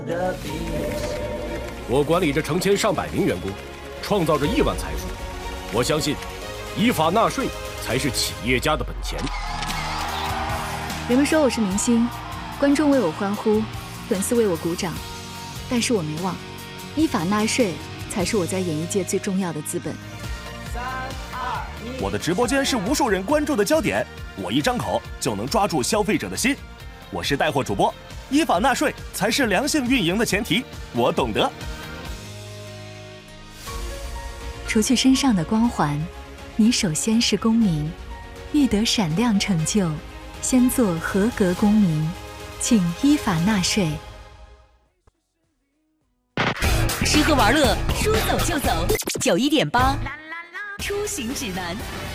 我管理着成千上百名员工，创造着亿万财富。我相信，依法纳税才是企业家的本钱。 人们说我是明星，观众为我欢呼，粉丝为我鼓掌，但是我没忘，依法纳税才是我在演艺界最重要的资本。 我的直播间是无数人关注的焦点，我一张口就能抓住消费者的心。我是带货主播，依法纳税才是良性运营的前提，我懂得。 除去身上的光环，你首先是公民，欲得闪亮成就，先做合格公民，请依法纳税。 吃喝玩乐，说走就走。91.8，出行指南。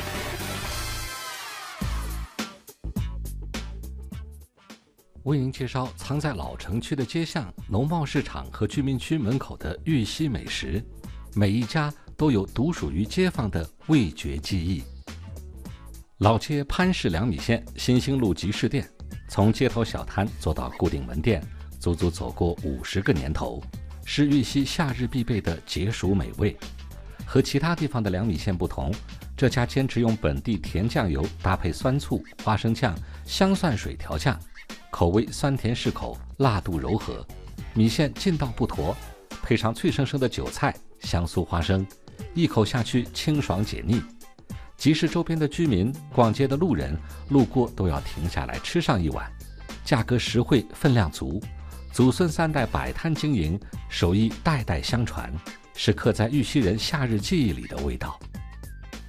为您介绍藏在老城区的街巷、农贸市场和居民区门口的玉溪美食，每一家都有独属于街坊的味觉记忆。老街潘氏凉米线新兴路集市店，从街头小摊做到固定门店，足足走过50个年头，是玉溪夏日必备的解暑美味。和其他地方的凉米线不同，这家坚持用本地甜酱油搭配酸醋、花生酱、香蒜水调酱，口味酸甜适口，辣度柔和，米线劲道不坨，配上脆生生的韭菜、香酥花生，一口下去清爽解腻。集市周边的居民、逛街的路人路过都要停下来吃上一碗，价格实惠，分量足，祖孙3代摆摊经营，手艺代代相传，是刻在玉溪人夏日记忆里的味道。